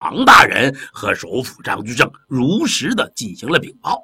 王大人和首辅张居正如实的进行了禀报。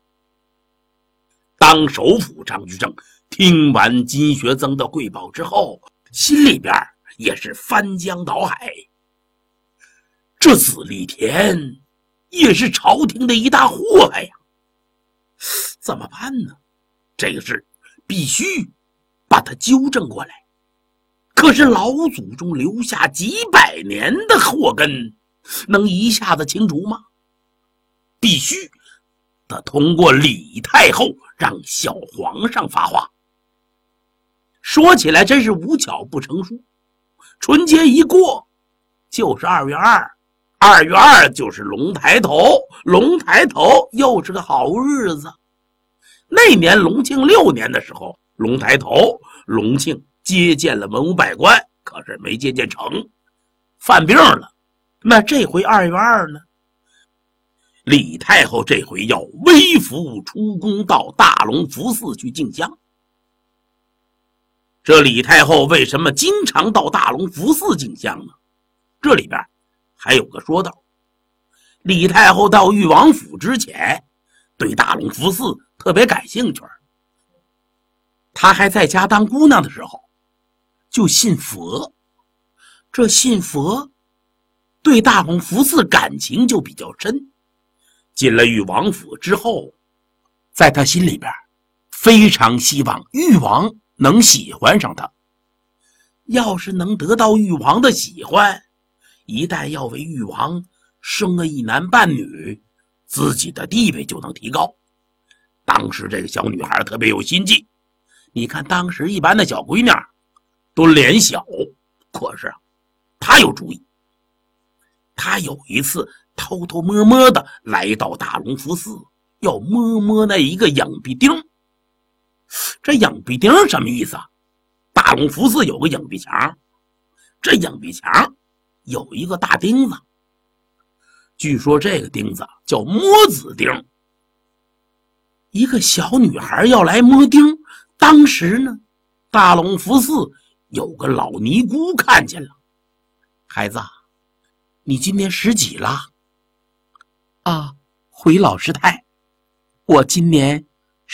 当首辅张居正听完金学曾的汇报之后，心里边也是翻江倒海。这子立田也是朝廷的一大祸害呀，怎么办呢？这个事必须把它纠正过来。可是老祖宗留下几百年的祸根，能一下子清除吗？必须得通过李太后让小皇上发话。说起来真是无巧不成书，春节一过就是2月2，2月2就是龙抬头，龙抬头又是个好日子。那年隆庆6年的时候，龙抬头，隆庆接见了文武百官，可是没接见成，犯病了。那这回2月2呢？李太后这回要微服出宫到大隆福寺去进香。这李太后为什么经常到大隆福寺进香呢？这里边还有个说道。李太后到裕王府之前，对大隆福寺特别感兴趣。她还在家当姑娘的时候就信佛，这信佛对大隆福寺感情就比较深。进了裕王府之后，在她心里边非常希望裕王能喜欢上她。要是能得到裕王的喜欢，一旦要为裕王生了一男半女，自己的地位就能提高。当时这个小女孩特别有心计，你看当时一般的小闺娘都脸小，可是她有主意。她有一次偷偷摸摸的来到大隆福寺，要摸摸那一个影壁钉。这影壁钉什么意思啊？大隆福寺有个影壁墙，这影壁墙有一个大钉子，据说这个钉子叫摸子钉。一个小女孩要来摸钉，当时呢，大隆福寺有个老尼姑看见了。孩子，你今年10几了？啊，回老师太，我今年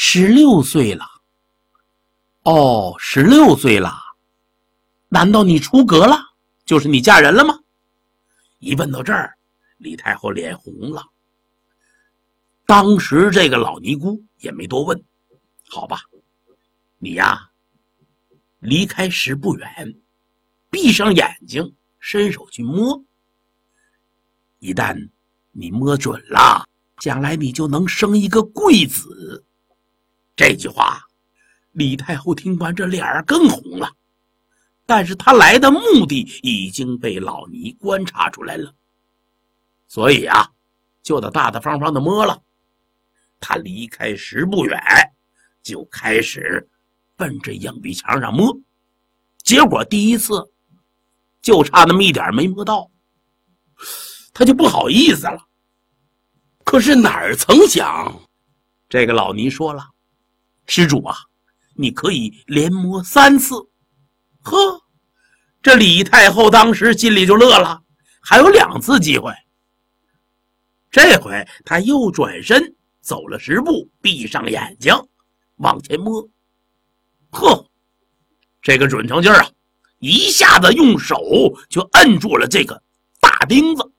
16岁了。哦，16岁了，难道你出阁了？就是你嫁人了吗？一问到这儿，李太后脸红了。当时这个老尼姑也没多问，好吧，你呀，离开石不远，闭上眼睛，伸手去摸。一旦你摸准了，将来你就能生一个贵子。这句话李太后听完这脸更红了，但是她来的目的已经被老尼观察出来了，所以啊，就得大大方方的摸了。她离开石不远，就开始奔着影壁墙上摸，结果第一次就差那么一点没摸到，她就不好意思了。可是哪儿曾想，这个老尼说了，施主啊，你可以连摸3次。呵，这李太后当时心里就乐了，还有2次机会。这回她又转身走了10步，闭上眼睛往前摸。呵，这个准成劲儿啊，一下子用手就摁住了这个大钉子。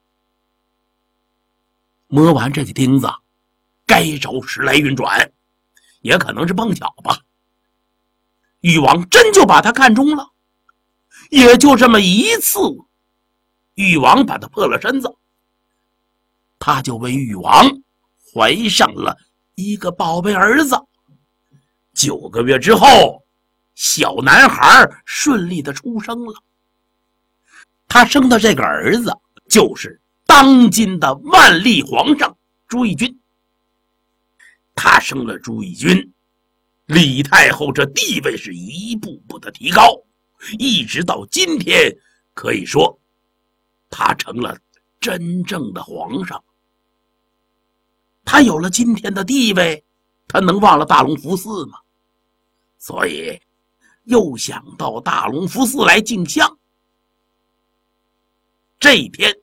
摸完这个钉子，该着时来运转，也可能是碰巧吧，禹王真就把他看中了。也就这么一次，禹王把他破了身子，他就为禹王怀上了一个宝贝儿子。9个月之后，小男孩顺利的出生了。他生的这个儿子就是当今的万历皇上朱翊钧。他生了朱翊钧，李太后这地位是一步步的提高，一直到今天，可以说他成了真正的皇上。他有了今天的地位，他能忘了大隆福寺吗？所以又想到大隆福寺来进香。这一天，